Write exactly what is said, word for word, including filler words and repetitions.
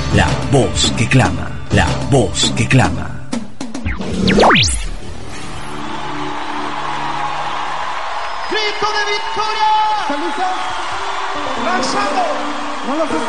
La voz que clama, la voz que clama. ¡Grito de victoria! ¿Están listos? ¡Lanzado! No los